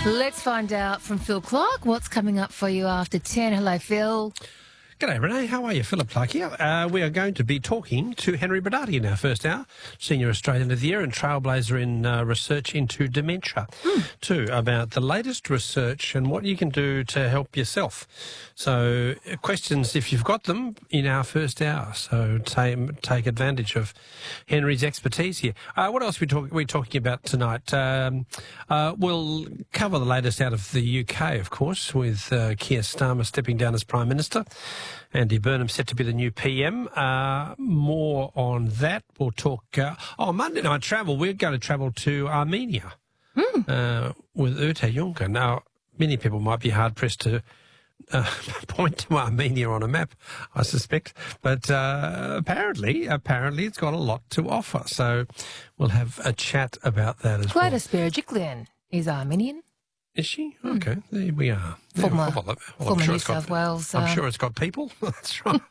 Let's find out from Phil Clark what's coming up for you after 10. Hello, Phil. G'day, Renee. How are you? Philip Clark here. We are going to be talking to Henry Brodaty in our first hour, Senior Australian of the Year and trailblazer in research into dementia, too, about the latest research and what you can do to help yourself. So questions, if you've got them, in our first hour. So take advantage of Henry's expertise here. What else are we talking about tonight? We'll cover the latest out of the UK, of course, with Keir Starmer stepping down as Prime Minister. Andy Burnham set to be the new PM. More on that. We'll talk... Monday Night Travel. We're going to travel to Armenia with Ute Juncker. Now, many people might be hard-pressed to point to Armenia on a map, I suspect. But apparently it's got a lot to offer. So we'll have a chat about that as well. Clodagh Berejiklian is Armenian. Is she? Okay, there we are. Former New South Wales. I'm sure it's got people. That's right.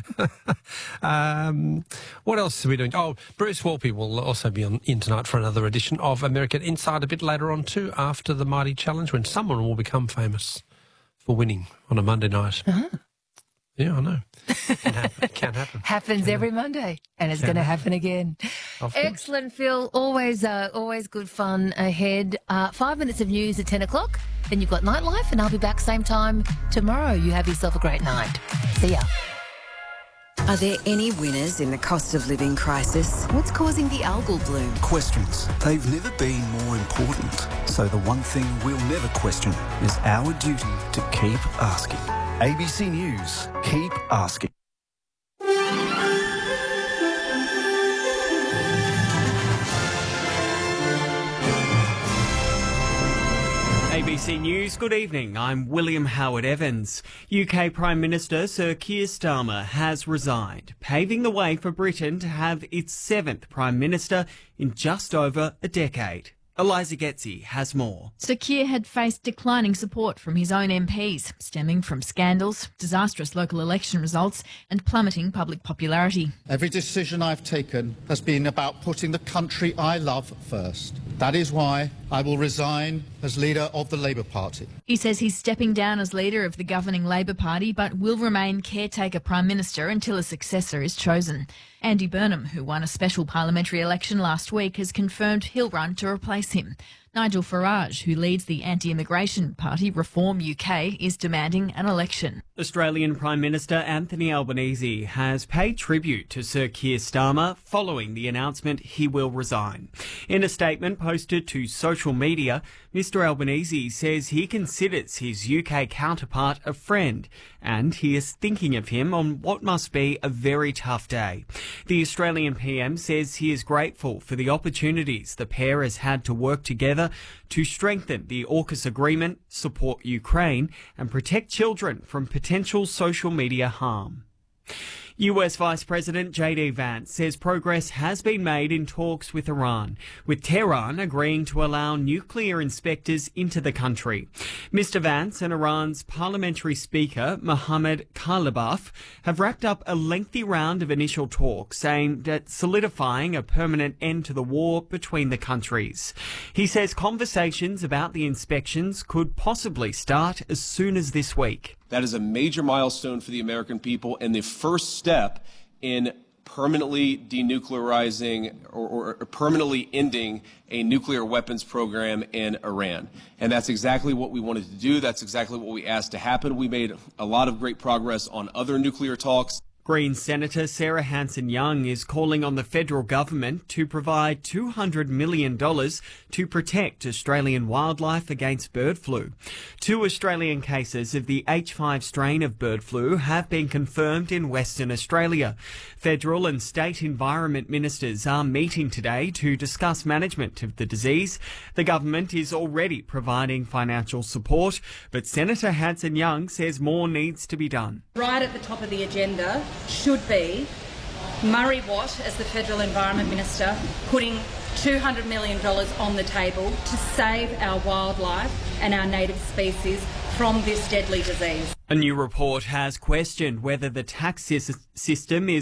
What else are we doing? Oh, Bruce Wolpe will also be in tonight for another edition of American Insight a bit later on too, after the Mighty Challenge, when someone will become famous for winning on a Monday night. Yeah, I know. It can happen. Happens every Monday, and it's going to happen again. Excellent, Phil. Always good fun ahead. 5 minutes of news at 10 o'clock. Then you've got Nightlife, and I'll be back same time tomorrow. You have yourself a great night. See ya. Are there any winners in the cost of living crisis? What's causing the algal bloom? Questions. They've never been more important. So the one thing we'll never question is our duty to keep asking. ABC News. Keep asking. ABC News, good evening. I'm William Howard Evans. UK Prime Minister Sir Keir Starmer has resigned, paving the way for Britain to have its 7th Prime Minister in just over a decade. Eliza Getzi has more. Sir Keir had faced declining support from his own MPs, stemming from scandals, disastrous local election results and plummeting public popularity. Every decision I've taken has been about putting the country I love first. That is why I will resign as leader of the Labour Party. He says he's stepping down as leader of the governing Labour Party, but will remain caretaker Prime Minister until a successor is chosen. Andy Burnham, who won a special parliamentary election last week, has confirmed he'll run to replace him. Nigel Farage, who leads the anti-immigration party Reform UK, is demanding an election. Australian Prime Minister Anthony Albanese has paid tribute to Sir Keir Starmer following the announcement he will resign. In a statement posted to social media, Mr Albanese says he considers his UK counterpart a friend and he is thinking of him on what must be a very tough day. The Australian PM says he is grateful for the opportunities the pair has had to work together to strengthen the AUKUS agreement, support Ukraine and protect children from potential social media harm. US Vice President J.D. Vance says progress has been made in talks with Iran, with Tehran agreeing to allow nuclear inspectors into the country. Mr. Vance and Iran's parliamentary speaker, Mohammad Khalibaf, have wrapped up a lengthy round of initial talks aimed at solidifying a permanent end to the war between the countries. He says conversations about the inspections could possibly start as soon as this week. That is a major milestone for the American people and the first step in permanently denuclearizing or permanently ending a nuclear weapons program in Iran. And that's exactly what we wanted to do. That's exactly what we asked to happen. We made a lot of great progress on other nuclear talks. Greens Senator Sarah Hanson-Young is calling on the federal government to provide $200 million to protect Australian wildlife against bird flu. 2 Australian cases of the H5 strain of bird flu have been confirmed in Western Australia. Federal and state environment ministers are meeting today to discuss management of the disease. The government is already providing financial support, but Senator Hanson-Young says more needs to be done. Right at the top of the agenda should be Murray Watt, as the Federal Environment Minister, putting $200 million on the table to save our wildlife and our native species from this deadly disease. A new report has questioned whether the tax system is